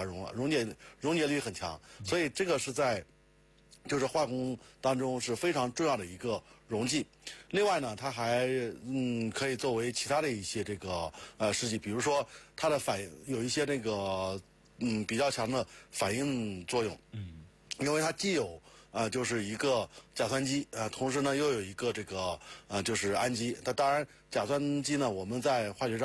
溶了，溶解率很强，所以这个是在就是化工当中是非常重要的一个溶剂。另外呢，它还可以作为其他的一些这个试剂，比如说它的有一些那个比较强的反应作用。因为它既有就是一个甲酸基同时呢又有一个这个就是氨基。那当然甲酸基呢我们在化学上